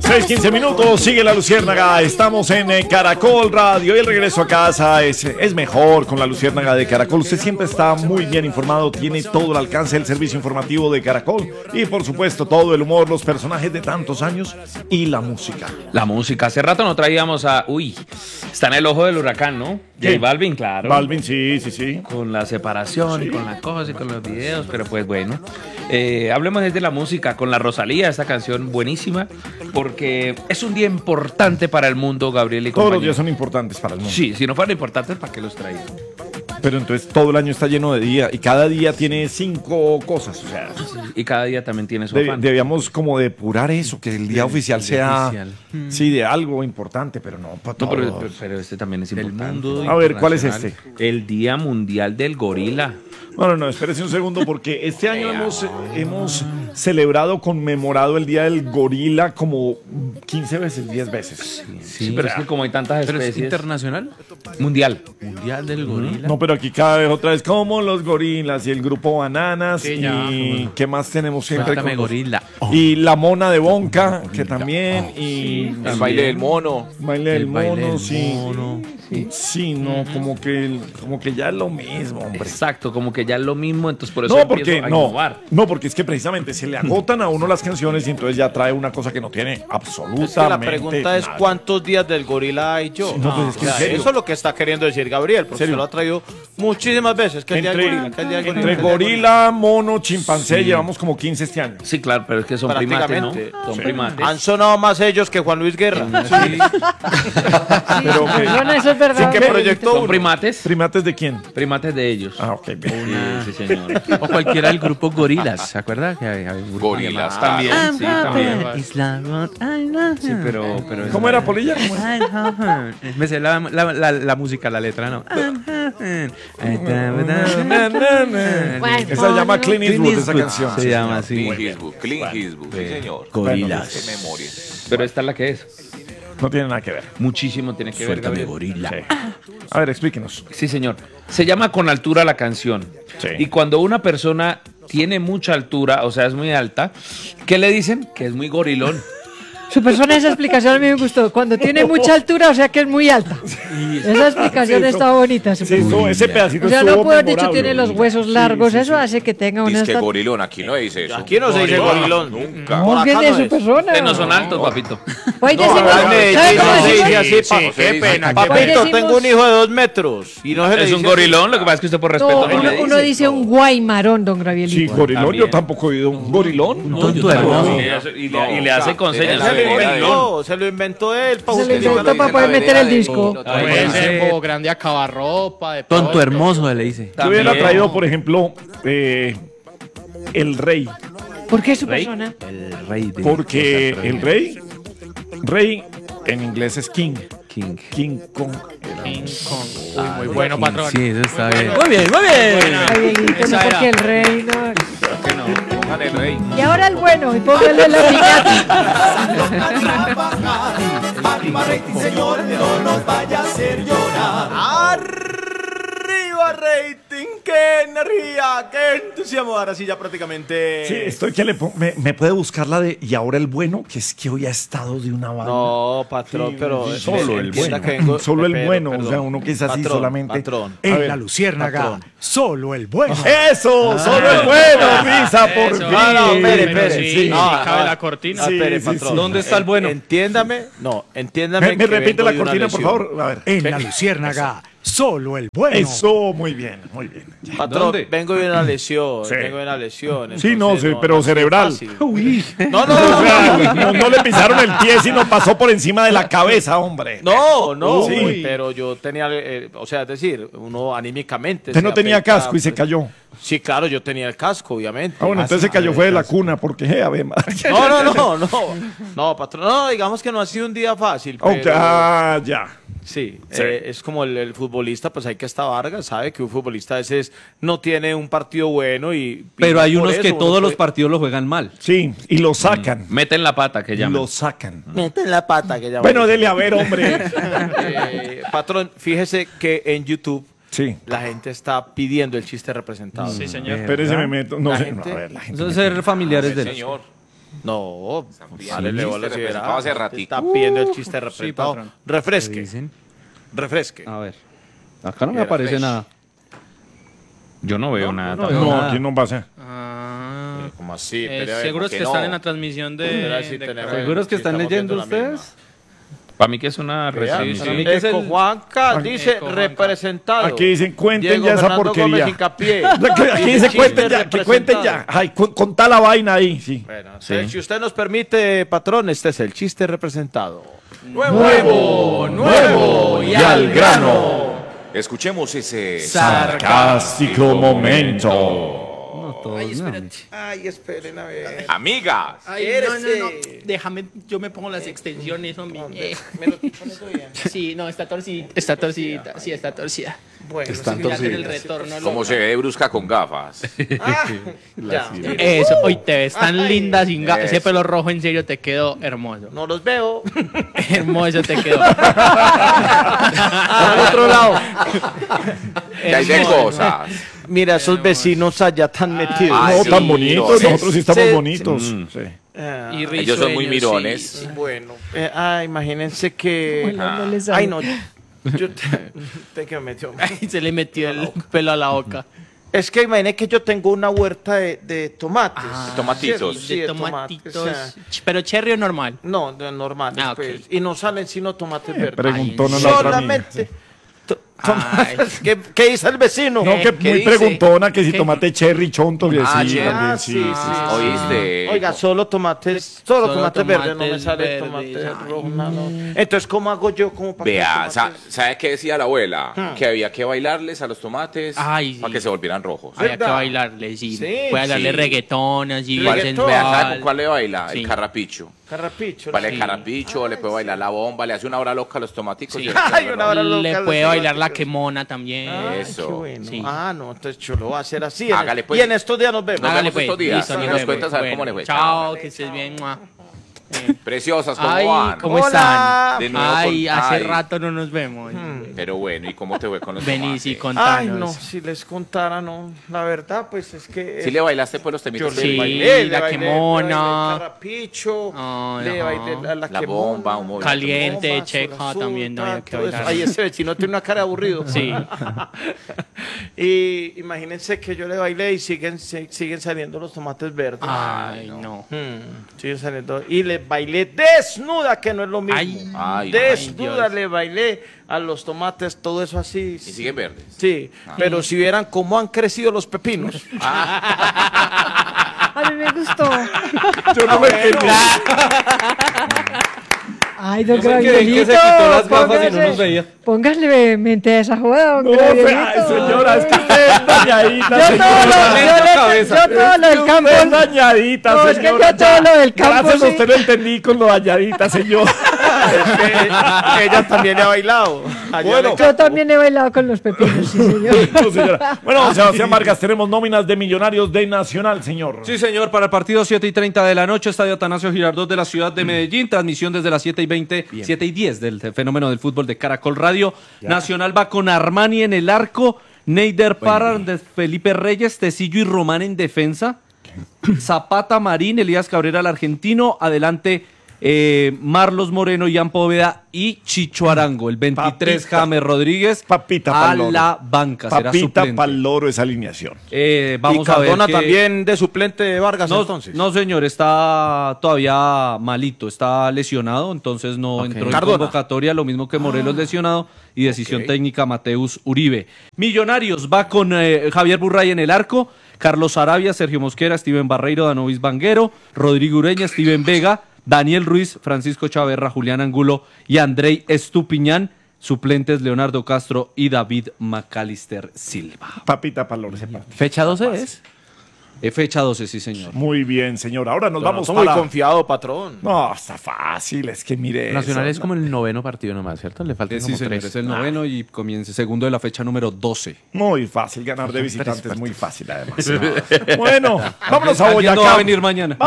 6:15 minutos, sigue la Luciérnaga, estamos en Caracol Radio y el regreso a casa es mejor con la Luciérnaga de Caracol. Usted siempre está muy bien informado, tiene todo el alcance del servicio informativo de Caracol y por supuesto todo el humor, los personajes de tantos años y la música. La música, hace rato no traíamos a... Uy, está en el ojo del huracán, ¿no? J Balvin, claro. Balvin, sí. Con la separación y con la cosa y con los videos, pero pues bueno. Hablemos desde la música con la Rosalía, esta canción buenísima, porque es un día importante para el mundo, Gabriel y compañía. Todos los días son importantes para el mundo. Sí, si no fueran importantes, ¿para qué los traía? Pero entonces todo el año está lleno de día y cada día tiene 5 cosas, o sea. Sí, y cada día también tiene su afán. Debíamos como depurar eso, que el día oficial sea, sí, de algo importante, pero no para todo. Pero este también es importante. El mundo a ver, ¿cuál es este? El Día Mundial del Gorila. No, espérese un segundo, porque este año hemos celebrado, conmemorado el Día del Gorila como 15 veces, 10 veces. Sí, pero es que como hay tantas especies... ¿Pero es internacional? Mundial. Mundial del gorila. No, pero aquí cada vez otra vez como los gorilas y el grupo Bananas Sí, y ¿qué más tenemos siempre? Cuéntame, gorila. Y la mona de Bonca, que también, y... El baile del mono. Baile del mono, sí. mono. Sí, no, como que ya es lo mismo, hombre. Exacto, como que ya es lo mismo, entonces por eso No, empiezo porque a innovar. no, porque es que precisamente se le agotan a uno las canciones y entonces ya trae una cosa que no tiene absolutamente Es que la pregunta es nada. ¿cuántos días del gorila hay yo? Sí, no, pues es que O sea, en serio. eso es lo que está queriendo decir Gabriel, porque se ¿Serio? lo ha traído muchísimas veces, que el día del gorila, que el día del gorila. Entre que el día del gorila, mono, chimpancé, llevamos como 15 este año. Sí, claro, pero es que son primates, ¿no? Prácticamente. Son Sí. primates. Han sonado más ellos que Juan Luis Guerra. Pero Bueno, eso es verdad. ¿Qué proyectó ¿Son uno? primates? ¿Primates de quién? Primates de ellos. Ah, ok. bien. Sí, señor. O cualquiera del grupo Gorilas, ¿se acuerda? Que había un grupo Gorilas llamado- también. Sí, también. Sí, pero ¿Cómo era, Polilla? ¿Cómo era? Me sé la música, la letra, ¿no? Bueno, Esa se llama Clint Eastwood, esa Eastwood canción. se llama así. Clint Eastwood, sí, señor. Gorilas. Qué memoria. Pero esta es la que es. No tiene nada que ver. Muchísimo tiene que ver, Suéltame, Gabriel. gorila. Sí. A ver, explíquenos. Sí, señor. Se llama Con Altura la canción. Sí. Y cuando una persona tiene mucha altura, o sea, es muy alta, ¿qué le dicen? Que es muy gorilón. Su persona, esa explicación a mí me gustó. Cuando tiene mucha altura, o sea que es muy alta. Esa explicación Sí, está bonita. Sí, ese pedacito O sea, estuvo no puedo haber dicho memorable. tiene los huesos largos. Eso hace que tenga una Dice que estatura. gorilón, aquí no dice eso. Aquí no se dice gorilón. Nunca. No, Por acá viene de no su es. persona. Ustedes no son altos, papito. Hoy decimos, Acá en Medellín ¿sabe cómo no se decimos? dice así, Sí, qué sí, pena. sí. Papito, Decimos- tengo un hijo de 2 metros. Y no se le Es un dice gorilón, lo que pasa es que usted por respeto No, no le uno dice un guaymarón, don Gravielito. Sí, gorilón, También. yo tampoco he oído un gorilón. Un tonto hermoso. Y le hace con señas. Se lo Se lo inventó él. pa' Se lo justificar inventó la para poder meter el disco. Puede ser Bobo Grande acabarropa, de Tonto pronto. hermoso, le dice. Yo hubiera También. traído, por ejemplo, el rey. ¿Por qué su persona? El rey de... Porque el rey en inglés es king. King. King Kong. King Kong. Uy, muy bueno, patrón. Sí, eso está bien. Muy bien, muy bien. Ay, Dieguito, no, Esa era. porque el rey no. Que no, pongan el rey. Y ahora el bueno, y póngale la piñata. Arriba rating, señor, no nos vaya a hacer llorar. Arriba rating, qué energía, qué entusiasmo. Ahora sí ya prácticamente. Sí, estoy que me puede buscar la de y ahora el bueno, que es que hoy ha estado de una banda. No, patrón, Sí, pero sí, solo el entienda bueno. que vengo- Solo el pero, bueno, perdón. o sea, uno que es así Patrón, solamente. patrón. A ver, La Luciérnaga, patrón. solo el bueno. Eso, solo el bueno, Risa, por Eso. fin. No, no, espere, Pero espere. sí, No, cabe no. la cortina. Sí, Espere, sí, patrón. sí. ¿Dónde está el bueno? Entiéndame, no, entiéndame. Me que repite vengo la de una cortina, por lesión. favor. A ver. En la Luciérnaga, solo el bueno. Eso, muy bien, muy bien. Patrón, ¿Dónde? vengo de una lesión, Sí. vengo de una lesión. Sí, no, entonces sí, pero ha sido cerebral. fácil. Uy. No, no, O no, sea, no le pisaron el pie, sino pasó por encima de la cabeza, hombre. no, no, Sí. pero yo tenía, o sea, es decir, uno anímicamente. Usted se no tenía afecta, casco y se pues. cayó. Sí, claro, yo tenía el casco, obviamente. Ah, bueno, entonces se cayó fue de la cuna, porque, ave madre. No, no, no, no, no, patrón, no, digamos que no ha sido un día fácil, pero Ok, ah, ya. sí, Sí. es como el futbolista, pues hay que estar Vargas, sabe que un futbolista a veces no tiene un partido bueno y Pero hay por unos eso que uno todos los puede- partidos lo juegan mal. Sí, y lo sacan. Meten la pata, que llaman. Lo sacan. Meten la pata que llaman. Bueno, dele a ver, hombre. Patrón, fíjese que en YouTube Sí. la gente está pidiendo el chiste representado. Sí, señor. Espérese, me meto. No La sé. gente- No, a ver, la gente. Eso es ser familiares de Señor. No, pidiendo dale, el le chiste bola si verá. representado hace ratico. Está pidiendo el chiste representado. patrón. Refresque. Refresque. A ver. Acá no me Era aparece fresh. nada. Yo no veo nada. No, aquí no pasa. Ah, ¿Cómo así? Espere, a ver, seguros ¿por que qué están no? en la transmisión de... Espera, si de tenemos- Caracol. ¿Seguros que Sí, están estamos leyendo viendo la ustedes? Para mí que es una Vea, restricción. para mí que es Eco el- Juanca dice Eco Juanca. representado. Aquí dicen, cuenten Diego ya esa Fernando porquería. Gómez Hincapié. Aquí dice, Chiste cuenten ya, que cuenten ya. representado. Ay, contá la vaina ahí, sí. Bueno, entonces, si usted nos permite, patrón, este es el chiste representado. Nuevo y al grano. Escuchemos ese Sarcástico momento. No, todos, no. Ay, esperen a ver. Amigas. Ay, no. Déjame, yo me pongo las extensiones, hombre. ¿Me lo pones bien? Sí, no, está torcidita. Está torcidita. Sí, está torcida. Bueno, Están Ya tiene el torcidas. retorno. Como se ve de brusca con gafas. ya. Eso, hoy te ves tan Ay, linda sin ese eso. pelo rojo, en serio, te quedó hermoso. No los veo. Hermoso te quedó. Al otro lado. Que hay de cosas. Mira, esos vecinos allá tan metidos. Ay, No, sí, tan bonitos, mirones. nosotros sí estamos Sí, bonitos. Sí. Ah, Y Ellos son muy risueños, mirones. sí. bueno, imagínense que. Bueno, no les sale. Ay, no. Yo te que me metió. Ay, se le metió el pelo a la boca. Es que imagínate que yo tengo una huerta de tomates. Tomatitos. Sí, de tomates, tomatitos. o sea, Pero cherry o normal. no, de normales, Ah, ok. pues. Y no salen sino tomates verdes. Preguntó la otra amiga. Solamente. Tomates. ¿Qué dice el vecino? No, que ¿Qué muy dice? preguntona, que si ¿Qué? tomate cherry, chonto, y así. cherry. también, sí, sí, sí. ¿Oíste? Oiga, solo tomates verdes, no me tomates sale verdes, tomate ay. rojo, no. Entonces, ¿cómo hago yo como para Vea, que tomates- ¿sabe qué decía la abuela? Que había que bailarles a los tomates Ay, para sí. que se volvieran rojos. Había que ¿Verdad? bailarle, sí. Sí, Puede darle sí. reggaetón, así, Reggaetón. bien Vea, ¿sabe sensual. con cuál le baila? Sí. El carrapicho. Carrapicho? Vale, el Sí. carrapicho, le puede bailar la bomba, le hace una hora loca a los tomaticos. Sí. y- Ay, una hora loca, Le los puede bailar la tomaticos. quemona también. Ay, Eso. qué bueno. Sí. Ah, no, entonces yo lo voy a hacer así. Hágale, pues. Y en estos días nos vemos. Nos Hágale vemos estos días. listo, Y nos nos vemos. cuentas a ver Bueno, cómo le fue. Chao, que estés bien. mua. Preciosas, ¿cómo Ay, van? ¿cómo Hola. están? De nuevo Ay, con- hace ay. rato no nos vemos. Pero bueno, ¿y cómo te fue con los Vení, tomates? sí, contanos. Ay, no, si les contara, no. La verdad, pues es que. ¿Sí le bailaste pues los Yo temitos? le Sí, bailé, la le bailé, quemona. le bailé el carrapicho, Oh, le no. bailé la La quemona, bomba, un movimiento. Caliente, bomba, checa, azul, también no había que todo eso. bailar. Ay, ese vecino tiene una cara de aburrido. Sí. Y imagínense que yo le bailé y siguen saliendo los tomates verdes. Ay, no. Siguen saliendo. Y le bailé desnuda, que no es lo mismo. Ay, Ay, desnuda Dios. le bailé a los tomates, todo eso así. Y siguen verdes. Sí, pero si vieran cómo han crecido los pepinos. A mí me gustó. Yo no me entendí. Ay, don sé qué, Gabrielito. que se quitó las gafas y no nos veía. Póngale mente a esa joda, don No, Gabrielito. ay, señora, es que usted es dañadita, Yo todo lo del campo. Usted es dañadita, No, es que señora. yo todo lo del campo, Gracias a sí. usted lo entendí con lo dañadita, señor. Ella también le ha bailado. Bueno. Yo también he bailado con los pepinos, sí, señor. No, señora. Bueno, Sebastián Vargas, tenemos nóminas de Millonarios de Nacional, señor. Sí, señor, para el partido 7:30 de la noche, Estadio Atanasio Girardot de la ciudad de Medellín, transmisión desde las 7:20, 7:10 del fenómeno del fútbol de Caracol Radio. Nacional va con Armani en el arco, Neider Parra, de Felipe Reyes, Tecillo y Román en defensa, Zapata, Marín, Elías Cabrera, el argentino, adelante Marlos Moreno, Ian Poveda y Chicho Arango, el 23 Papita. James Rodríguez Papita a pa'l loro. la banca, será Papita suplente. pa'l loro esa alineación. Vamos y a ver Cardona que- también de suplente de Vargas, no, entonces. no, señor, está todavía malito, está lesionado, entonces no entró en Cardona. convocatoria, lo mismo que Morelos lesionado y decisión técnica Mateus Uribe. Millonarios va con Javier Burray en el arco, Carlos Arabia, Sergio Mosquera, Steven Barreiro, Danovis Vanguero, Rodrigo Ureña, Steven Vega, Daniel Ruiz, Francisco Chaverra, Julián Angulo y Andrei Estupiñán. Suplentes Leonardo Castro y David Macalister Silva. Papita pa'l loro ese partido. ¿Fecha 12 es? Fecha 12, sí, señor. Muy bien, señor. Ahora nos vamos Estoy muy para... confiado, patrón. No, está fácil, es que mire Nacional eso, es como el 9º partido nomás, ¿cierto? Le faltan Sí, como señor, 3. es el noveno y comienza segundo de la fecha número 12. Muy fácil, ganar de visitantes, muy fácil además. Bueno, vámonos a Alguien no va Boyacá. a venir mañana.